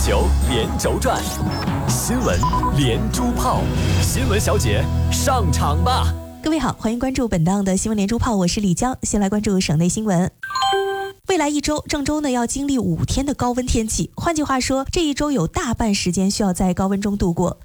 球连轴转，新闻连珠炮，新闻小姐上场吧！ 各位好，欢迎关注本档的新闻连珠炮，我是李江。先来关注省内新闻。未来一周，郑州呢要经历5天的高温天气。换句话说，这一周有大半时间需要在高温中度过。